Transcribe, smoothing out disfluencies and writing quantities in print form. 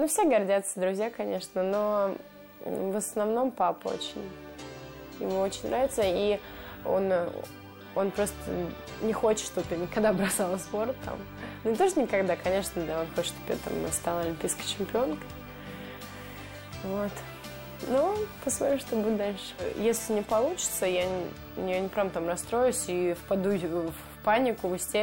Ну, все гордятся, друзья, конечно, но в основном папа очень. Ему очень нравится, и он просто не хочет, чтобы я никогда бросала спорт. Там. Ну, не то, что никогда, конечно, да, он хочет, чтобы я там стала олимпийской чемпионкой. Вот. Ну, посмотрим, что будет дальше. Если не получится, я не прям там расстроюсь и впаду в панику, в истерику.